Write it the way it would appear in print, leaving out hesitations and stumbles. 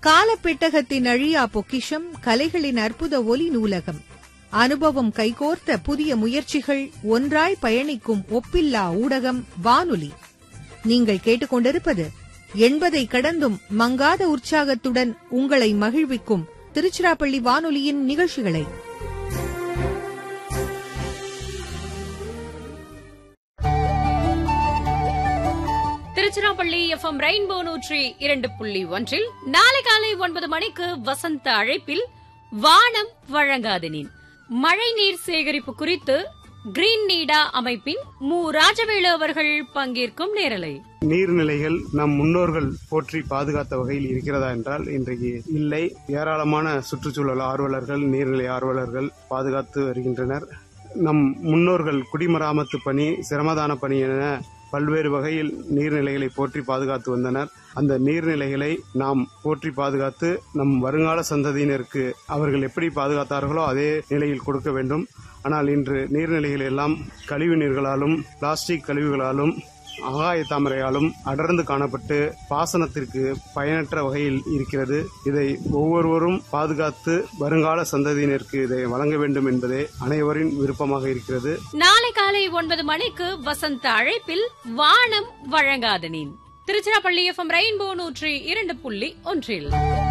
காலப்பெட்டகத்தின் அழியா பொக்கிஷம், கலைகளின் அற்புத ஒலி நூலகம், அனுபவம் கைகோர்த்த புதிய முயற்சிகள், ஒன்றாய் பயணிக்கும் ஒப்பில்லா ஊடகம் வானொலி. நீங்கள் கேட்டுக்கொண்டிருப்பது 80 கடந்தும் மங்காத உற்சாகத்துடன் உங்களை மகிழ்விக்கும் திருச்சிராப்பள்ளி வானொலியின் நிகழ்ச்சிகளை. திருச்சிராப்பள்ளி FM ரெயின்போ 102.1 நாளை காலை 9 மணிக்கு வசந்த அழைப்பில் வானம் வழங்காதனின் மழை நீர் சேகரிப்பு குறித்து கிரீன் நீடா அமைப்பின் மு. ராஜவேலு அவர்கள் பங்கேற்கும் நேரலை. நீர்நிலைகள் நம் முன்னோர்கள் போற்றி பாதுகாத்த வகையில் இருக்கிறதா என்றால் இன்றைக்கு இல்லை. ஏராளமான சுற்றுச்சூழல் ஆர்வலர்கள், நீர்நிலை ஆர்வலர்கள் பாதுகாத்து வருகின்றனர். நம் முன்னோர்கள் குடிமராமத்து பணி, சிரமதான பணி என பல்வேறு வகையில் நீர்நிலைகளை போற்றி பாதுகாத்து வந்தனர். அந்த நீர்நிலைகளை நாம் போற்றி பாதுகாத்து நம் வருங்கால சந்ததியினருக்கு அவர்கள் எப்படி பாதுகாத்தார்களோ அதே நிலையில் கொடுக்க வேண்டும். ஆனால் இன்று நீர்நிலைகள் எல்லாம் கழிவு நீர்களாலும், பிளாஸ்டிக் கழிவுகளாலும், ஆகாய தாமரையாலும் அடர்ந்து காணப்பட்டு பாசனத்திற்கு பயனற்ற வகையில் இருக்கிறது. இதை ஒவ்வொருவரும் பாதுகாத்து வருங்கால சந்ததியினருக்கு இதை வழங்க வேண்டும் என்பதே அனைவரின் விருப்பமாக இருக்கிறது. நாளை காலை 9 மணிக்கு வசந்த அழைப்பில் வானம் வழங்காதனின் திருச்சிராப்பள்ளி FM ரெயின்போ 102.1